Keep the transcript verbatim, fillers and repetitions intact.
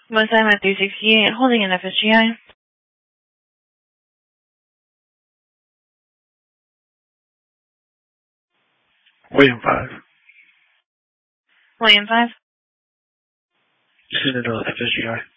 One time at three sixty-eight, holding an F S G I. William five. William five. Citadel F S G I.